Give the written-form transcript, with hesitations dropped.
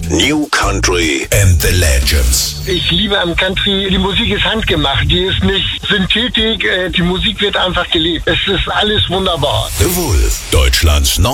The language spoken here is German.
New Country and the Legends. Ich liebe am Country, die Musik ist handgemacht, die ist nicht Synthetik, die Musik wird einfach gelebt. Es ist alles wunderbar. The Wolf, Deutschlands